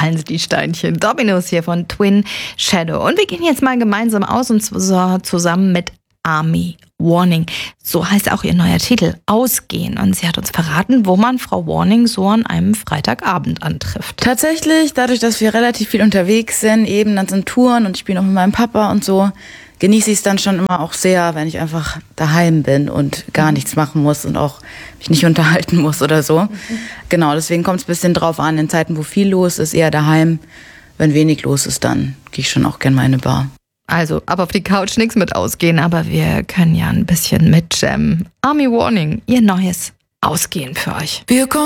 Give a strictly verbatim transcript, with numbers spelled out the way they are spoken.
fallen sie die Steinchen. Dominos hier von Twin Shadow. Und wir gehen jetzt mal gemeinsam aus und zwar zusammen mit Army Warning. So heißt auch ihr neuer Titel, Ausgehen. Und sie hat uns verraten, wo man Frau Warning so an einem Freitagabend antrifft. Tatsächlich, dadurch, dass wir relativ viel unterwegs sind, eben dann sind Touren und ich spiele noch mit meinem Papa und so, genieße ich es dann schon immer auch sehr, wenn ich einfach daheim bin und gar nichts machen muss und auch mich nicht unterhalten muss oder so. Mhm. Genau, deswegen kommt es ein bisschen drauf an, in Zeiten, wo viel los ist, eher daheim. Wenn wenig los ist, dann gehe ich schon auch gerne mal in eine Bar. Also, ab auf die Couch, nichts mit Ausgehen, aber wir können ja ein bisschen mit Jam. Army Warning, ihr neues Ausgehen für euch. Wir